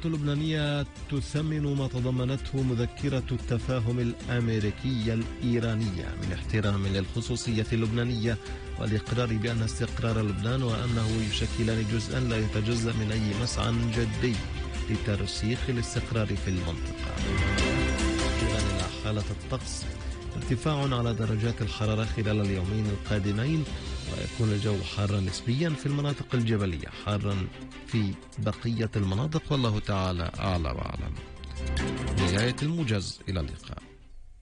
اللبنانية تثمن ما تضمنته مذكرة التفاهم الأمريكية الإيرانية من احترام للخصوصية اللبنانية والإقرار بأن استقرار لبنان وأمنه يشكلان جزءا لا يتجزأ من أي مسعى جدي لترسيخ الاستقرار في المنطقة. إلى حالة الطقس، ارتفاع على درجات الحرارة خلال اليومين القادمين، ويكون الجو حارا نسبيا في المناطق الجبلية، حارا في بقية المناطق، والله تعالى أعلى وأعلم. نهاية الموجز، إلى اللقاء.